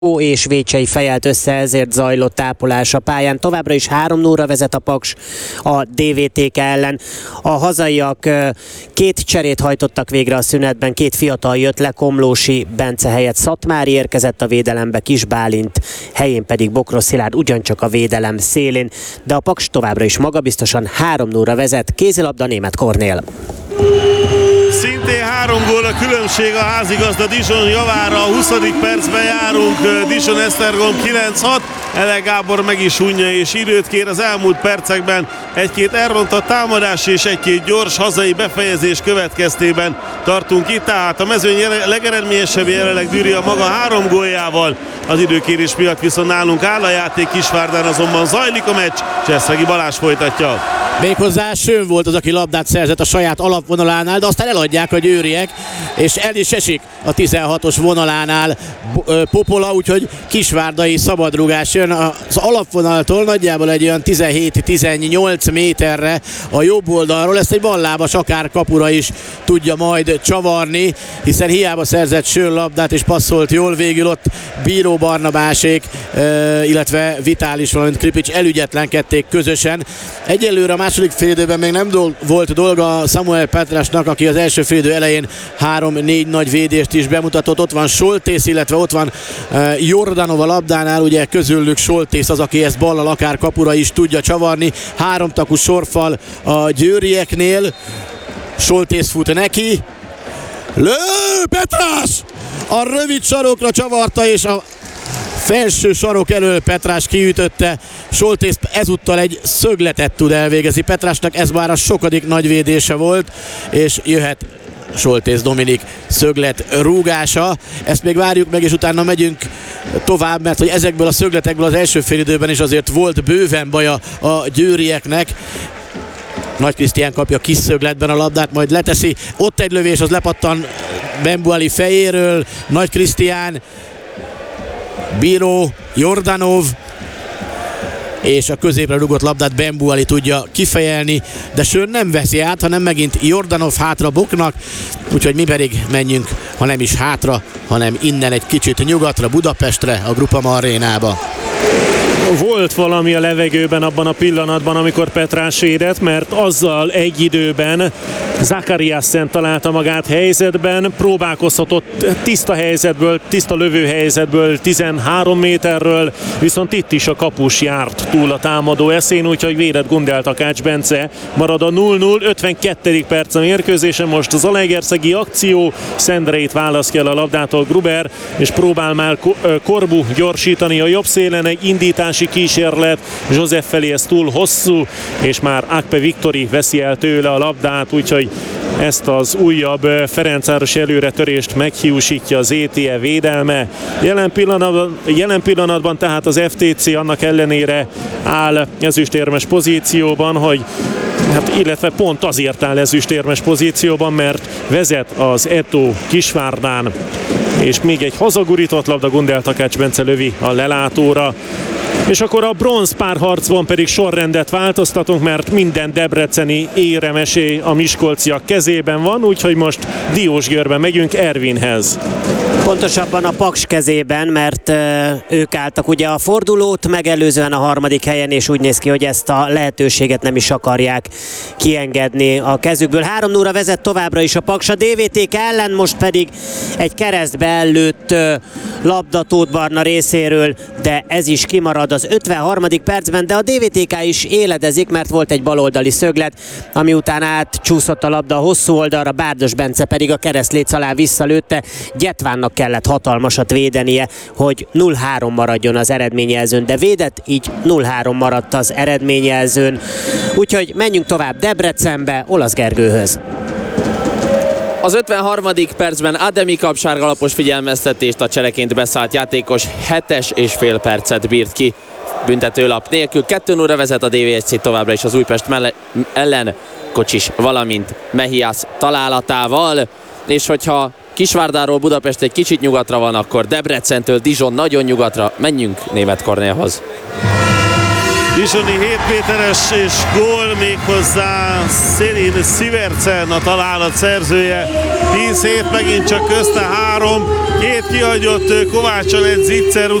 és Vécsei fejelt össze, ezért zajlott tápolás a pályán. Továbbra is 3-0-ra vezet a Paks a DVTK ellen. A hazaiak két cserét hajtottak végre a szünetben, két fiatal jött le, Komlósi Bence helyett Szatmári érkezett a védelembe, Kis Bálint helyén pedig Bokros Szilárd ugyancsak a védelem szélén, de a Paks továbbra is magabiztosan 3-0-ra vezet. Kézilabda, Németh Kornél. Szintén 3 gól a különbség a házigazda Dijon javára. A 20. percben járunk, Dijon Esztergom 9-6. Ele Gábor meg is unja és időt kér. Az elmúlt percekben egy-két elrontott támadás és egy-két gyors hazai befejezés következtében tartunk itt. Tehát a mezőny legeredményesebb jelenleg Düri a maga 3 góljával. Az időkérés miatt viszont nálunk áll a játék, Kisvárdán azonban zajlik a meccs. Cserszegi Balázs folytatja. Méghozzá Sőn volt az, aki labdát szerzett a saját alapvonalánál, de aztán eladják a győriek, és el is esik a 16-os vonalánál Popola, úgyhogy kisvárdai szabadrugás jön az alapvonaltól nagyjából egy olyan 17-18 méterre a jobb oldalról. Ezt egy ballábas akár kapura is tudja majd csavarni, hiszen hiába szerzett Sőn labdát és passzolt jól, végül ott Bíró Barnabásék, illetve Vitális, valamint Kripics elügyetlenkedték közösen. Egyelőre a második félidőben még nem volt dolga Samuel Petrasnak, aki az első félidő elején 3-4 nagy védést is bemutatott. Ott van Soltész, illetve ott van Jordanov a labdánál, ugye közülük Soltész az, aki ezt ballal akár kapura is tudja csavarni. 3 takú sorfal a győrieknél. Soltész fut neki. Lő! Petras! A rövid sarokra csavarta, és a felső sarok elől Petrás kiütötte. Soltész ezúttal egy szögletet tud elvégezni. Petrásnak ez már a sokadik nagyvédése volt, és jöhet Soltész Dominik szöglet rúgása. Ezt még várjuk meg, és utána megyünk tovább, mert hogy ezekből a szögletekből az első félidőben is azért volt bőven baja a győrieknek. Nagy Krisztián kapja kis szögletben a labdát, majd leteszi. Ott egy lövés, az lepattan Bembuali fejéről. Nagy Krisztián, Bíró, Jordanov, és a középre rugott labdát Bembuali tudja kifejelni, de Sőn nem veszi át, hanem megint Jordanov hátra Boknak, úgyhogy mi pedig menjünk, ha nem is hátra, hanem innen egy kicsit nyugatra, Budapestre, a Groupama arénába. Volt valami a levegőben abban a pillanatban, amikor Petrás védett, mert azzal egy időben Zakariassen találta magát helyzetben, próbálkozhatott tiszta helyzetből, tiszta lövő helyzetből 13 méterről, viszont itt is a kapus járt túl a támadó eszén, úgyhogy védett Gundel Takács Bence. Marad a 0-0, 52. perc a mérkőzésen, most az zalaegerszegi akció, Szendreit választja el a labdától Gruber, és próbál már Korbu gyorsítani a jobb szélen, egy indítási kísérlet, József felé ez túl hosszú, és már Akpe Viktori veszi el tőle a labdát, úgyhogy ezt az újabb Ferencvárosi előretörést meghiúsítja az ETE védelme. Jelen pillanatban tehát az FTC annak ellenére áll ezüstérmes pozícióban, hogy illetve pont azért áll ezüstérmes pozícióban, mert vezet az Eto Kisvárdán, és még egy hazagurított labda Gundel Takács Bence lövi a lelátóra. És akkor a bronz párharcban pedig sorrendet változtatunk, mert minden debreceni éremesé a miskolciak kezében van, úgyhogy most Diósgyőrben megyünk Ervinhez. Pontosabban a Paks kezében, mert ők álltak ugye a fordulót megelőzően a 3. helyen, és úgy néz ki, hogy ezt a lehetőséget nem is akarják kiengedni a kezükből. 3-0-ra vezet továbbra is a Paks a DVTK ellen, most pedig egy keresztbe ellőtt labda Tóth Barna részéről, de ez is kimarad az 53. percben, de a DVTK is éledezik, mert volt egy baloldali szöglet, ami után átcsúszott a labda a hosszú oldalra, Bárdos Bence pedig a keresztléc alá visszalőtte. Gyetvánnak kellett hatalmasat védenie, hogy 0-3 maradjon az eredményjelzőn, de védett, így 0-3 maradt az eredményjelzőn. Úgyhogy menjünk tovább Debrecenbe, Olasz Gergőhöz. Az 53. percben Ademi kap sárgalapos figyelmeztetést, a csereként beszállt játékos 7,5 percet bírt ki büntetőlap nélkül. 2-0-ra vezet a DVSC továbbra is az Újpest ellen Kocsis, valamint Mehias találatával, és hogyha Kisvárdáról Budapest egy kicsit nyugatra van, akkor Debrecentől Dijon nagyon nyugatra. Menjünk Németh Kornélhoz. Disoni 7 méteres és gól, méghozzá Selin Sivertsen a találat szerzője. 10-7, megint csak közte 3, 2 kihagyott Kovácson egy zicser